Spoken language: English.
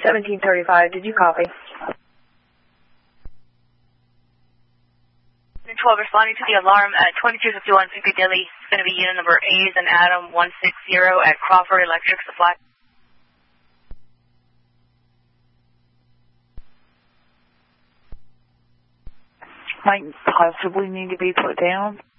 1735, did you copy? 12 responding to the alarm at 2251 Piccadilly. It's going to be unit number A's and Adam 160 at Crawford Electric Supply. Might possibly need to be put down.